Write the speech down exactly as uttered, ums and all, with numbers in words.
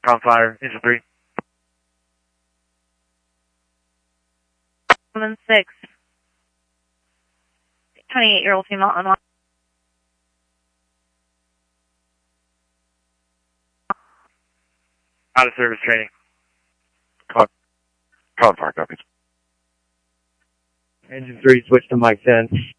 Com fire, engine three. Seven six. twenty-eight-year-old female unlocked. Out of service training. Com, com fire copies. Engine three, switch to Mike ten.